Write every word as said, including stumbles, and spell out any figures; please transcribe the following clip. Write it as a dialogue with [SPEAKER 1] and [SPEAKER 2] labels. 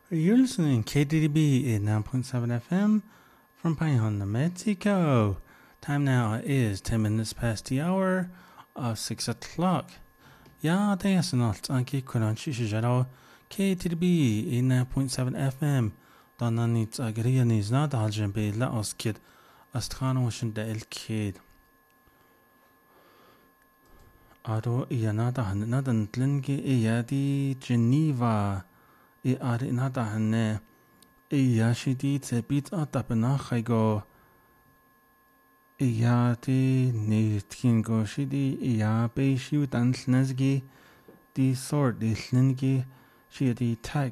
[SPEAKER 1] You're listening K D D B at nine point seven F M from Paihon, Mexico. Time now is ten minutes past the hour of six o'clock. Ja, det är snart anki kunan shishijaro K D D B at nine point seven F M. Donna needs a grian is not aljan be la os kid astran washin de el kid. Aro iyanada han nadan tlingi iyadi Geneva. I ar inada hanne iya shidi te bit atapena khaigo iya ti nitkin go shidi iya be shiu dan tnezgi di sort di tlingi shidi tag